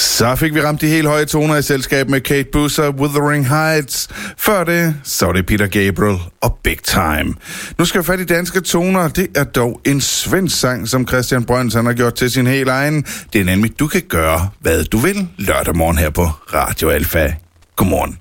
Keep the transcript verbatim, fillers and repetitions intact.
Så fik vi ramt de helt høje toner i selskab med Kate Bush og Wuthering Heights. Før det, så var det Peter Gabriel og Big Time. Nu skal vi fat i danske toner. Det er dog en svensk sang, som Christian Brøns han har gjort til sin helt egen. Det er nemlig, du kan gøre, hvad du vil, lørdag morgen her på Radio Alfa. Godmorgen.